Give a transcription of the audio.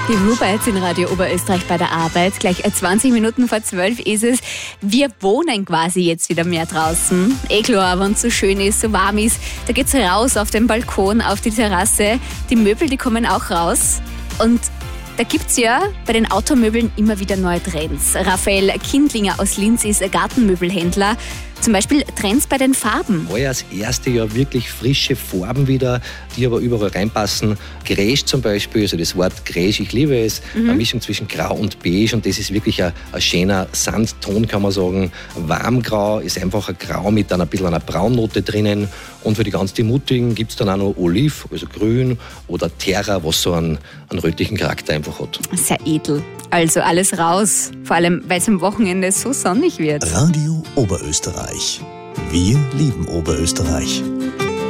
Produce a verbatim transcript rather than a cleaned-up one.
Die Rubeits in Radio Oberösterreich bei der Arbeit. Gleich zwanzig Minuten vor zwölf ist es. Wir wohnen quasi jetzt wieder mehr draußen. Eh klar, wenn es so schön ist, so warm ist, da geht's raus auf den Balkon, auf die Terrasse. Die Möbel, die kommen auch raus. Und da gibt's ja bei den Automöbeln immer wieder neue Trends. Raphael Kindlinger aus Linz ist Gartenmöbelhändler. Zum Beispiel Trends bei den Farben. Heuer das erste Jahr wirklich frische Farben wieder, die aber überall reinpassen. Gräsch zum Beispiel, also das Wort Gräsch, ich liebe es. Mhm. Eine Mischung zwischen Grau und Beige und das ist wirklich ein, ein schöner Sandton, kann man sagen. Warmgrau ist einfach ein Grau mit einer bisschen einer Braunnote drinnen. Und für die ganz die Mutigen gibt es dann auch noch Oliv, also grün, oder Terra, was so einen, einen rötlichen Charakter einfach hat. Sehr edel. Also alles raus, vor allem weil es am Wochenende so sonnig wird. Radio Oberösterreich. Wir lieben Oberösterreich.